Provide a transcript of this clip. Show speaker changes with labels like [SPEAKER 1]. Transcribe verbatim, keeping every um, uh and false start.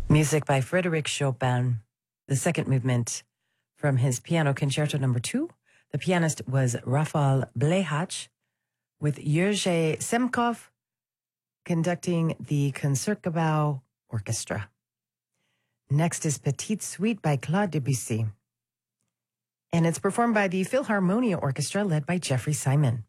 [SPEAKER 1] Music by Frédéric Chopin, the second movement from his Piano Concerto number two. The pianist was Rafal Blechach, with Jerzy Semkov conducting the Concertgebouw Orchestra. Next is Petite Suite by Claude Debussy, and it's performed by the Philharmonia Orchestra led by Jeffrey Simon.